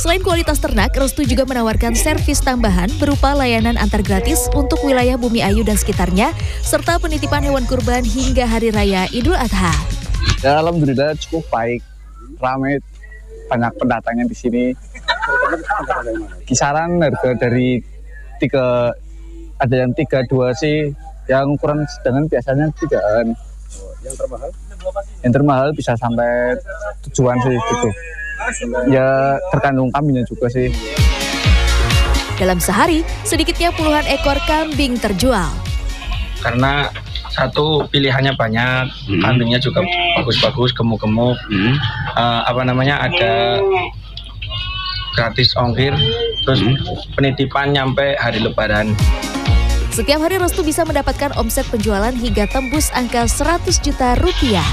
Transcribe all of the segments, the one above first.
Selain kualitas ternak, Restu juga menawarkan servis tambahan berupa layanan antar gratis untuk wilayah Bumi Ayu dan sekitarnya, serta penitipan hewan kurban hingga Hari Raya Idul Adha. Ya, alhamdulillah cukup baik, ramai, banyak pendatangnya di sini. Kisaran harga dari ada yang 32 sih, yang ukuran sedang biasanya 3-an. Yang termahal? Yang termahal bisa sampai 7-an sih gitu. Ya tergantung kambingnya juga sih. Dalam sehari, sedikitnya puluhan ekor kambing terjual. Karena satu pilihannya banyak, kambingnya juga bagus-bagus, gemuk-gemuk. Ada gratis ongkir, terus penitipan nyampe hari Lebaran. Setiap hari Restu bisa mendapatkan omset penjualan hingga tembus angka 100 juta rupiah.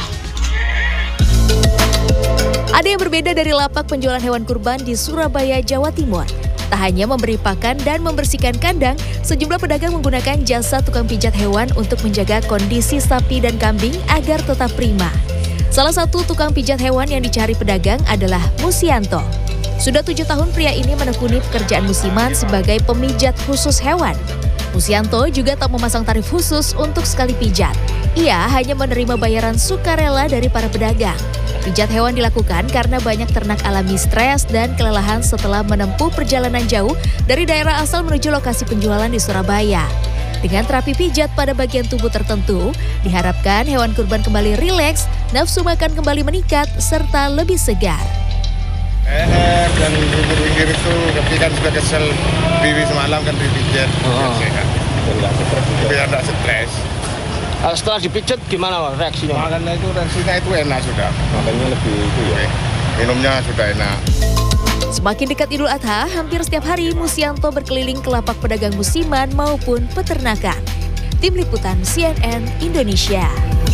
Ada yang berbeda dari lapak penjualan hewan kurban di Surabaya, Jawa Timur. Tak hanya memberi pakan dan membersihkan kandang, sejumlah pedagang menggunakan jasa tukang pijat hewan untuk menjaga kondisi sapi dan kambing agar tetap prima. Salah satu tukang pijat hewan yang dicari pedagang adalah Musianto. Sudah 7 tahun pria ini menekuni pekerjaan musiman sebagai pemijat khusus hewan. Musianto juga tak memasang tarif khusus untuk sekali pijat. Ia hanya menerima bayaran sukarela dari para pedagang. Pijat hewan dilakukan karena banyak ternak alami stres dan kelelahan setelah menempuh perjalanan jauh dari daerah asal menuju lokasi penjualan di Surabaya. Dengan terapi pijat pada bagian tubuh tertentu, diharapkan hewan kurban kembali rileks, nafsu makan kembali meningkat, serta lebih segar. Dan pinggir itu ketika kan sudah kesel bibi semalam kan dipijat sehat. Biar tidak stres. Setelah dipijat gimana reaksinya? Makannya itu reaksinya itu enak sudah. Makannya lebih itu ya. Minumnya sudah enak. Semakin dekat Idul Adha, hampir setiap hari Musianto berkeliling ke lapak pedagang musiman maupun peternakan. Tim Liputan CNN Indonesia.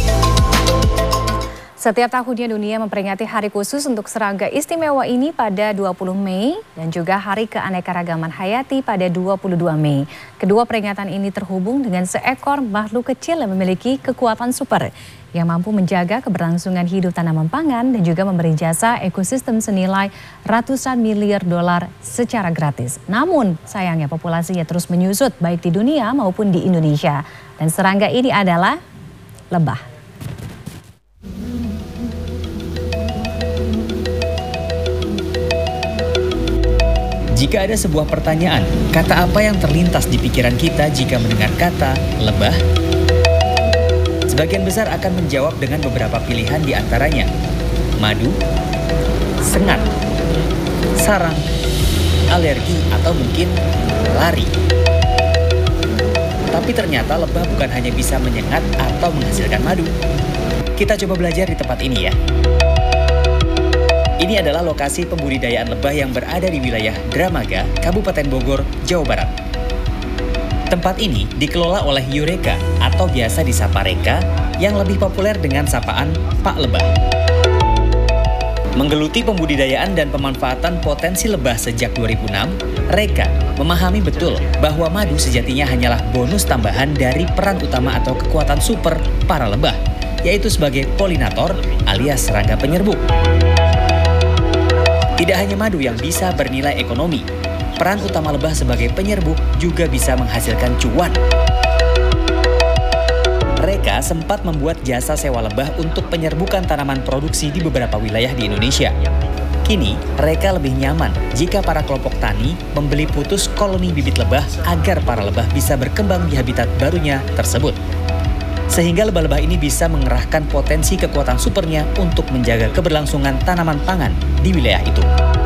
Setiap tahunnya dunia memperingati hari khusus untuk serangga istimewa ini pada 20 Mei dan juga Hari Keanekaragaman Hayati pada 22 Mei. Kedua peringatan ini terhubung dengan seekor makhluk kecil yang memiliki kekuatan super yang mampu menjaga keberlangsungan hidup tanaman pangan dan juga memberi jasa ekosistem senilai ratusan miliar dolar secara gratis. Namun sayangnya populasinya terus menyusut baik di dunia maupun di Indonesia. Dan serangga ini adalah lebah. Jika ada sebuah pertanyaan, kata apa yang terlintas di pikiran kita jika mendengar kata lebah? Sebagian besar akan menjawab dengan beberapa pilihan di antaranya. Madu, sengat, sarang, alergi, atau mungkin lari. Tapi ternyata lebah bukan hanya bisa menyengat atau menghasilkan madu. Kita coba belajar di tempat ini ya. Ini adalah lokasi pembudidayaan lebah yang berada di wilayah Dramaga, Kabupaten Bogor, Jawa Barat. Tempat ini dikelola oleh Eureka atau biasa disapa Reka yang lebih populer dengan sapaan Pak Lebah. Menggeluti pembudidayaan dan pemanfaatan potensi lebah sejak 2006, Reka memahami betul bahwa madu sejatinya hanyalah bonus tambahan dari peran utama atau kekuatan super para lebah, yaitu sebagai polinator alias serangga penyerbuk. Tidak hanya madu yang bisa bernilai ekonomi, peran utama lebah sebagai penyerbuk juga bisa menghasilkan cuan. Reka sempat membuat jasa sewa lebah untuk penyerbukan tanaman produksi di beberapa wilayah di Indonesia. Kini, Reka lebih nyaman jika para kelompok tani membeli putus koloni bibit lebah agar para lebah bisa berkembang di habitat barunya tersebut. Sehingga lebah-lebah ini bisa mengerahkan potensi kekuatan supernya untuk menjaga keberlangsungan tanaman pangan di wilayah itu.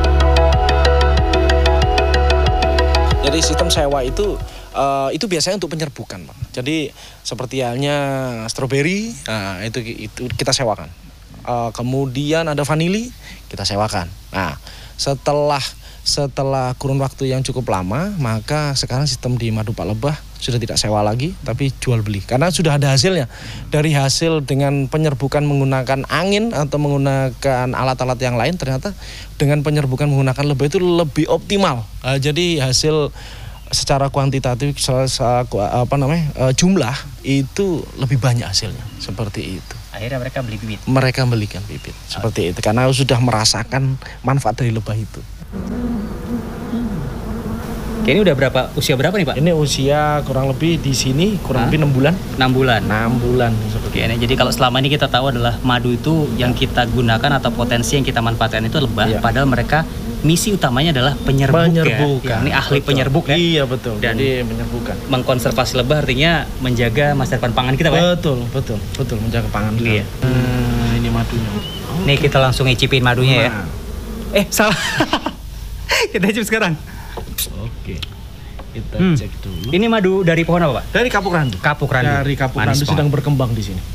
Jadi sistem sewa itu biasanya untuk penyerbukan, Pak. Jadi seperti halnya stroberi, nah, itu kita sewakan. Kemudian ada vanili, kita sewakan. Nah, setelah kurun waktu yang cukup lama, maka sekarang sistem di Madu Pak Lebah sudah tidak sewa lagi, tapi jual beli. Karena sudah ada hasilnya. Dari hasil dengan penyerbukan menggunakan angin atau menggunakan alat-alat yang lain, ternyata dengan penyerbukan menggunakan lebah itu lebih optimal. Jadi hasil secara kuantitatif, jumlah itu lebih banyak hasilnya. Seperti itu. Akhirnya mereka beli bibit. Mereka belikan bibit. Seperti itu. Karena sudah merasakan manfaat dari lebah itu. Oke, ini udah usia berapa nih Pak? Ini usia kurang lebih di sini kurang lebih 6 bulan. 6 bulan. 6 bulan. Oke, jadi kalau selama ini kita tahu adalah madu itu yang kita gunakan atau potensi yang kita manfaatkan itu lebah, padahal mereka misi utamanya adalah penyerbukan. Ya, ini ahli penyerbuk ya. Iya betul. Dan jadi menyerbukan. Mengkonservasi lebah artinya menjaga masa depan pangan kita, Pak. Betul menjaga pangan kita. Iya. Ini madunya. Nih kita langsung icipin madunya ya. Salah. Kita icip sekarang. Oke. Kita cek dulu. Ini madu dari pohon apa, Pak? Dari kapuk randu. Kapuk randu. Dari kapuk randu sedang berkembang di sini.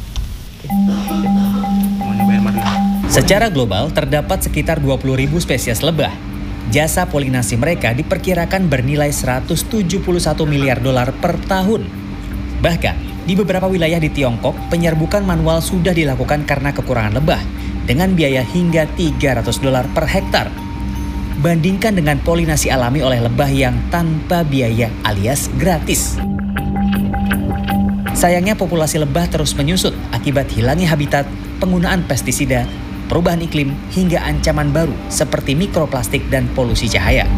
Secara global terdapat sekitar 20.000 spesies lebah. Jasa polinasi mereka diperkirakan bernilai 171 miliar dolar per tahun. Bahkan di beberapa wilayah di Tiongkok, penyerbukan manual sudah dilakukan karena kekurangan lebah dengan biaya hingga 300 dolar per hektar. Bandingkan dengan polinasi alami oleh lebah yang tanpa biaya alias gratis. Sayangnya populasi lebah terus menyusut akibat hilangnya habitat, penggunaan pestisida, perubahan iklim, hingga ancaman baru seperti mikroplastik dan polusi cahaya.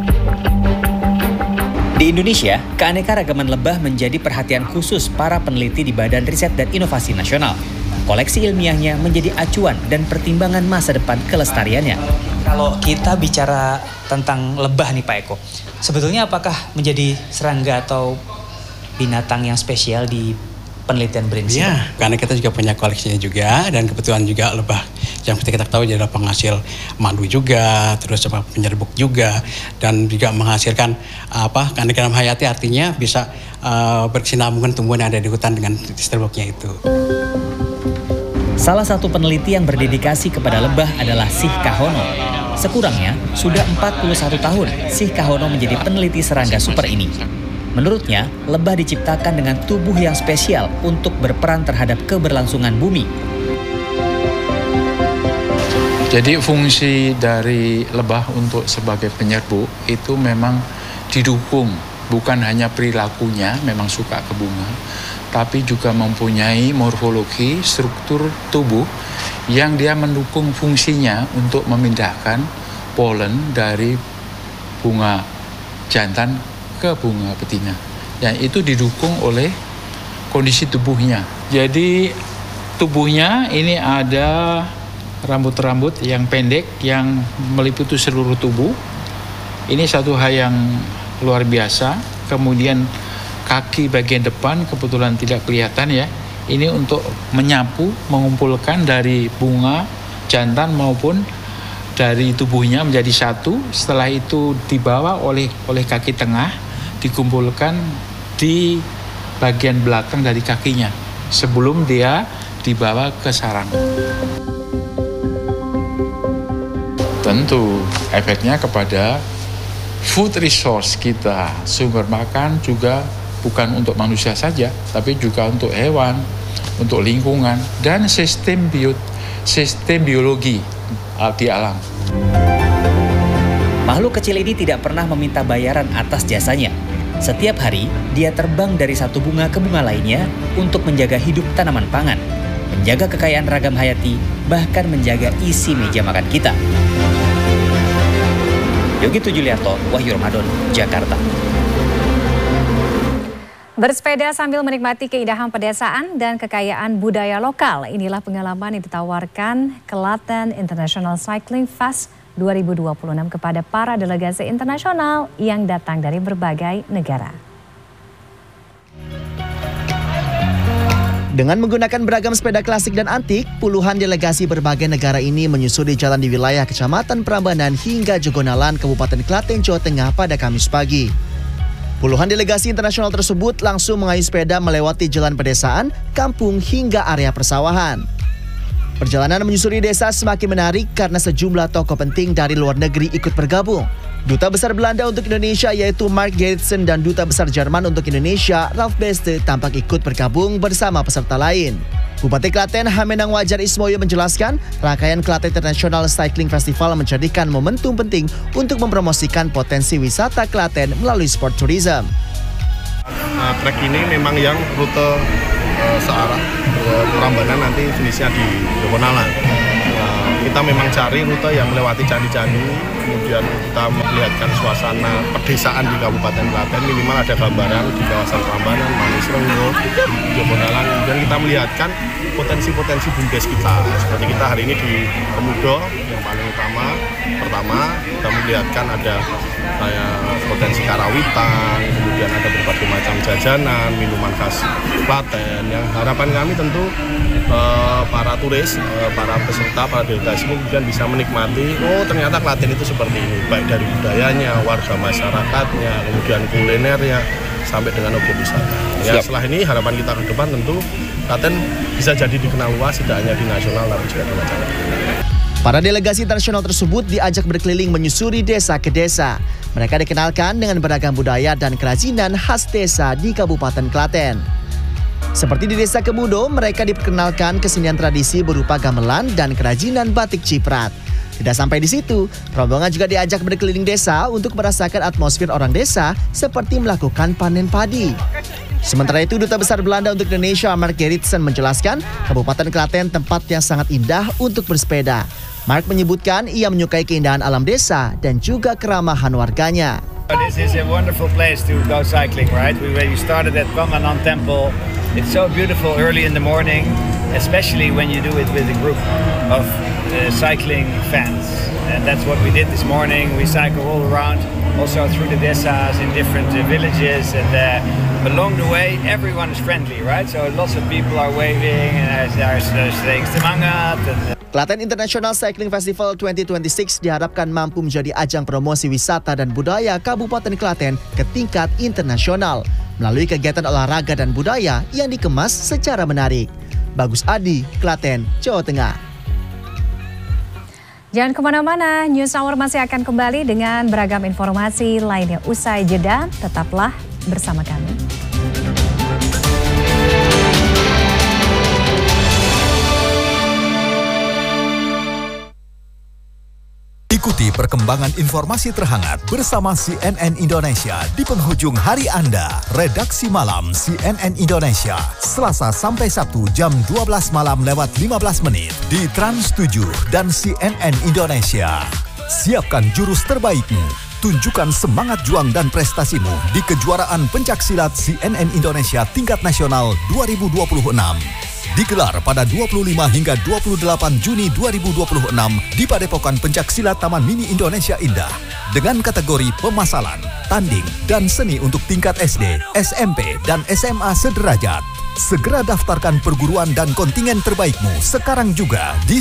Di Indonesia, keanekaragaman lebah menjadi perhatian khusus para peneliti di Badan Riset dan Inovasi Nasional. Koleksi ilmiahnya menjadi acuan dan pertimbangan masa depan kelestariannya. Kalau kita bicara tentang lebah nih Pak Eko, sebetulnya apakah menjadi serangga atau binatang yang spesial di penelitian BRINSI? Ya, karena kita juga punya koleksinya juga, dan kebetulan juga lebah yang kita tahu adalah penghasil madu juga, terus penyerbuk juga, dan juga menghasilkan keanekaragaman hayati, artinya bisa berkesinambungan tumbuhan yang ada di hutan dengan serbuknya itu. Salah satu peneliti yang berdedikasi kepada lebah adalah Sih Kahono. Sekurangnya sudah 41 tahun Sih Kahono menjadi peneliti serangga super ini. Menurutnya, lebah diciptakan dengan tubuh yang spesial untuk berperan terhadap keberlangsungan bumi. Jadi fungsi dari lebah untuk sebagai penyerbuk itu memang didukung, bukan hanya perilakunya, memang suka ke bunga, tapi juga mempunyai morfologi, struktur tubuh yang dia mendukung fungsinya untuk memindahkan polen dari bunga jantan ke bunga betina. Dan itu didukung oleh kondisi tubuhnya. Jadi tubuhnya ini ada rambut-rambut yang pendek yang meliputi seluruh tubuh. Ini satu hal yang luar biasa. Kemudian kaki bagian depan kebetulan tidak kelihatan ya. Ini untuk menyapu, mengumpulkan dari bunga jantan maupun dari tubuhnya menjadi satu. Setelah itu dibawa oleh kaki tengah, dikumpulkan di bagian belakang dari kakinya sebelum dia dibawa ke sarang. Tentu efeknya kepada food resource kita, sumber makan juga bukan untuk manusia saja, tapi juga untuk hewan, untuk lingkungan, dan sistem biologi di alam. Makhluk kecil ini tidak pernah meminta bayaran atas jasanya. Setiap hari, dia terbang dari satu bunga ke bunga lainnya untuk menjaga hidup tanaman pangan, menjaga kekayaan ragam hayati, bahkan menjaga isi meja makan kita. Yogi Tujuliarto, Wahyu Ramadan, Jakarta. Bersepeda sambil menikmati keindahan pedesaan dan kekayaan budaya lokal. Inilah pengalaman yang ditawarkan Klaten International Cycling Fest 2026 kepada para delegasi internasional yang datang dari berbagai negara. Dengan menggunakan beragam sepeda klasik dan antik, puluhan delegasi berbagai negara ini menyusuri jalan di wilayah Kecamatan Prambanan hingga Jogonalan, Kabupaten Klaten, Jawa Tengah pada Kamis pagi. Puluhan delegasi internasional tersebut langsung mengayuh sepeda melewati jalan pedesaan, kampung hingga area persawahan. Perjalanan menyusuri desa semakin menarik karena sejumlah tokoh penting dari luar negeri ikut bergabung. Duta Besar Belanda untuk Indonesia yaitu Mark Gerritsen dan Duta Besar Jerman untuk Indonesia Ralf Beste tampak ikut bergabung bersama peserta lain. Bupati Klaten Hamenang Wajar Ismoyo menjelaskan, rangkaian Klaten International Cycling Festival menjadikan momentum penting untuk mempromosikan potensi wisata Klaten melalui sport tourism. Trek ini memang yang rute searah Prambanan, nanti finishnya di Jogonalan. kita memang cari rute yang melewati candi-candi, kemudian kita melihatkan suasana pedesaan di Kabupaten Klaten, minimal ada gambaran di kawasan Prambanan, Manis Renggo, Jogonalan, kemudian kita melihatkan potensi-potensi BUMDes kita. Seperti kita hari ini di Pemudo yang paling pertama kita melihatkan ada potensi karawitan, kemudian ada berbagai macam jajanan, minuman khas Klaten, yang harapan kami tentu para turis, para peserta, para delegasi kemudian bisa menikmati, oh ternyata Klaten itu seperti ini, baik dari budayanya, warga masyarakatnya, kemudian kulinernya, sampai dengan objek wisata. Ya, setelah ini harapan kita ke depan tentu Klaten bisa jadi dikenal luas, tidak hanya di nasional tapi juga di mancanegara. Para delegasi internasional tersebut diajak berkeliling menyusuri desa ke desa. Mereka dikenalkan dengan beragam budaya dan kerajinan khas desa di Kabupaten Klaten. Seperti di Desa Kemudo, mereka diperkenalkan kesenian tradisi berupa gamelan dan kerajinan batik ciprat. Tidak sampai di situ, rombongan juga diajak berkeliling desa untuk merasakan atmosfer orang desa seperti melakukan panen padi. Sementara itu, Duta Besar Belanda untuk Indonesia, Mark Gerritsen, menjelaskan Kabupaten Klaten tempat yang sangat indah untuk bersepeda. Mark menyebutkan ia menyukai keindahan alam desa dan juga keramahan warganya. This is a wonderful place to go cycling, right? We started at Prambanan Temple. It's so beautiful early in the morning, especially when you do it with a group of cycling fans. And that's what we did this morning. We cycle all around, also through the desas in different villages, and along the way everyone is friendly, right? So lots of people are waving and are saying semangat. Klaten International Cycling Festival 2026 diharapkan mampu menjadi ajang promosi wisata dan budaya Kabupaten Klaten ke tingkat internasional melalui kegiatan olahraga dan budaya yang dikemas secara menarik. Bagus Adi, Klaten, Jawa Tengah. Jangan kemana-mana, News Hour masih akan kembali dengan beragam informasi lainnya. Usai jeda, tetaplah bersama kami. Ikuti perkembangan informasi terhangat bersama CNN Indonesia di penghujung hari Anda. Redaksi Malam CNN Indonesia, Selasa sampai Sabtu jam 12 malam lewat 15 menit di Trans 7 dan CNN Indonesia. Siapkan jurus terbaikmu. Tunjukkan semangat juang dan prestasimu di kejuaraan pencaksilat CNN Indonesia tingkat nasional 2026. Digelar pada 25 hingga 28 Juni 2026 di Padepokan Pencaksilat Taman Mini Indonesia Indah dengan kategori pemasalan, tanding, dan seni untuk tingkat SD, SMP, dan SMA sederajat. Segera daftarkan perguruan dan kontingen terbaikmu sekarang juga di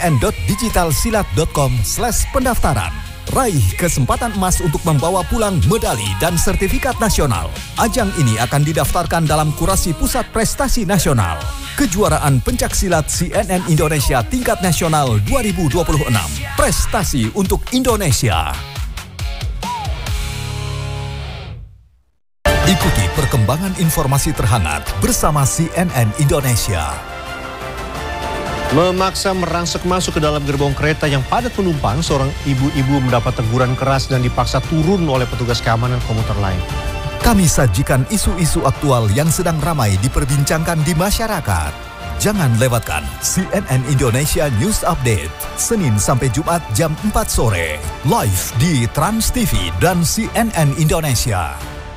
cnn.digitalsilat.com/pendaftaran. Raih kesempatan emas untuk membawa pulang medali dan sertifikat nasional. Ajang ini akan didaftarkan dalam kurasi Pusat Prestasi Nasional. Kejuaraan Pencaksilat CNN Indonesia tingkat nasional 2026. Prestasi untuk Indonesia. Ikuti perkembangan informasi terhangat bersama CNN Indonesia. Memaksa merangsek masuk ke dalam gerbong kereta yang padat penumpang, seorang ibu-ibu mendapat teguran keras dan dipaksa turun oleh petugas keamanan komuter lain. Kami sajikan isu-isu aktual yang sedang ramai diperbincangkan di masyarakat. Jangan lewatkan CNN Indonesia News Update, Senin sampai Jumat jam 4 sore, live di Trans TV dan CNN Indonesia.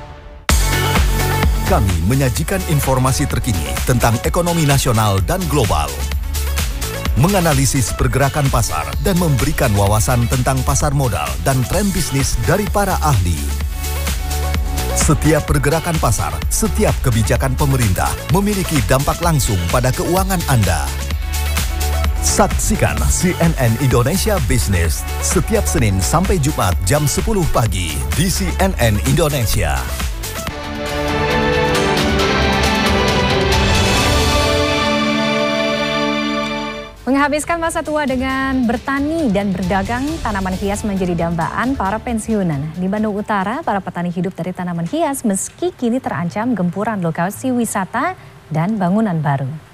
Kami menyajikan informasi terkini tentang ekonomi nasional dan global, menganalisis pergerakan pasar dan memberikan wawasan tentang pasar modal dan tren bisnis dari para ahli. Setiap pergerakan pasar, setiap kebijakan pemerintah memiliki dampak langsung pada keuangan Anda. Saksikan CNN Indonesia Business setiap Senin sampai Jumat jam 10 pagi di CNN Indonesia. Menghabiskan masa tua dengan bertani dan berdagang tanaman hias menjadi dambaan para pensiunan. Di Bandung Utara, para petani hidup dari tanaman hias meski kini terancam gempuran lokasi wisata dan bangunan baru.